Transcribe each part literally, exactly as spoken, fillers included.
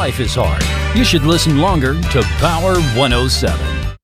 life is hard, you should listen longer to Power one oh seven.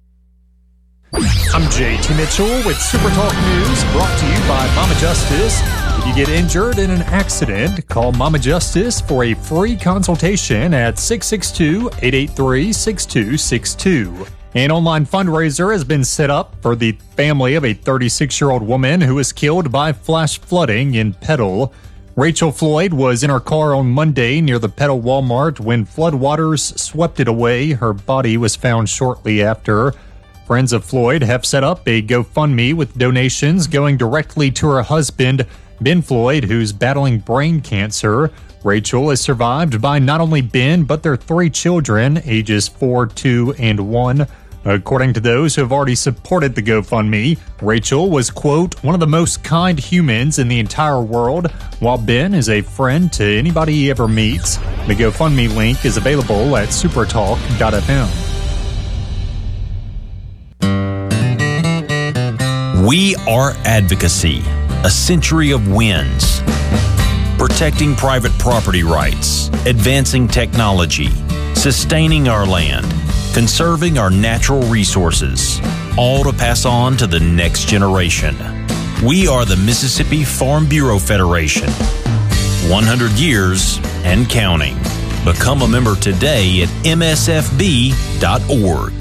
I'm J T Mitchell with Super Talk News, brought to you by Mama Justice. If you get injured in an accident, call Mama Justice for a free consultation at six six two, eight eight three, six two six two. An online fundraiser has been set up for the family of a thirty-six-year-old woman who was killed by flash flooding in Petal. Rachel Floyd was in her car on Monday near the Petal Walmart when floodwaters swept it away. Her body was found shortly after. Friends of Floyd have set up a GoFundMe with donations going directly to her husband, Ben Floyd, who's battling brain cancer. Rachel is survived by not only Ben, but their three children, ages four, two, and one. According to those who have already supported the GoFundMe, Rachel was, quote, one of the most kind humans in the entire world, while Ben is a friend to anybody he ever meets. The GoFundMe link is available at supertalk dot f m. We are advocacy, a century of wins. Protecting private property rights, advancing technology, sustaining our land, conserving our natural resources, all to pass on to the next generation. We are the Mississippi Farm Bureau Federation. one hundred years and counting. Become a member today at m s f b dot org.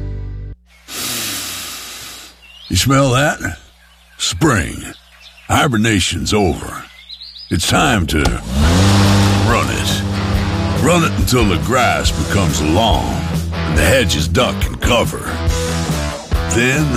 You smell that? Spring. Hibernation's over. It's time to run it. Run it until the grass becomes long and the hedges duck and cover. Then,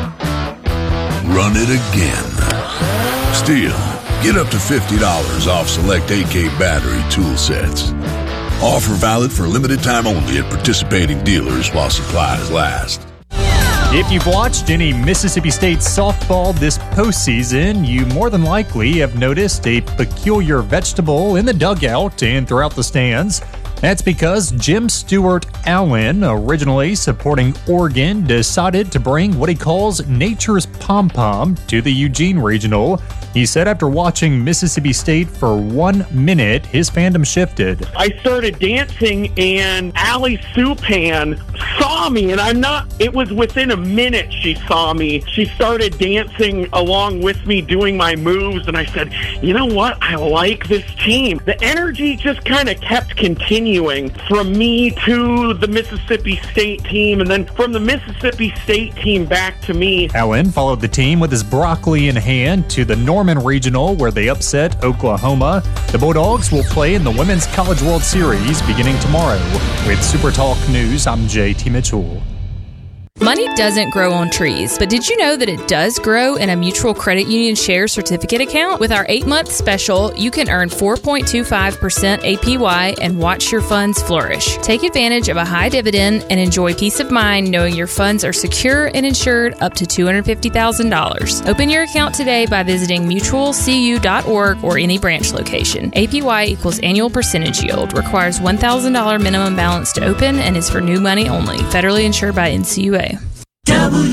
run it again. Stihl, get up to fifty dollars off select A K battery tool sets. Offer valid for limited time only at participating dealers while supplies last. If you've watched any Mississippi State softball this postseason, you more than likely have noticed a peculiar vegetable in the dugout and throughout the stands. That's because Jim Stewart Allen, originally supporting Oregon, decided to bring what he calls nature's pom-pom to the Eugene Regional. He said after watching Mississippi State for one minute, his fandom shifted. I started dancing and Allie Supan saw me, and I'm not, it was within a minute she saw me. She started dancing along with me, doing my moves, and I said, you know what, I like this team. The energy just kind of kept continuing from me to the Mississippi State team, and then from the Mississippi State team back to me. Allen followed the team with his broccoli in hand to the Norman Regional, where they upset Oklahoma. The Bulldogs will play in the Women's College World Series beginning tomorrow. With Super Talk News, I'm J T Mitchell. Money doesn't grow on trees, but did you know that it does grow in a Mutual Credit Union Share Certificate account? With our eight-month special, you can earn four point two five percent A P Y and watch your funds flourish. Take advantage of a high dividend and enjoy peace of mind knowing your funds are secure and insured up to two hundred fifty thousand dollars. Open your account today by visiting mutual c u dot org or any branch location. A P Y equals annual percentage yield, requires one thousand dollars minimum balance to open, and is for new money only. Federally insured by N C U A.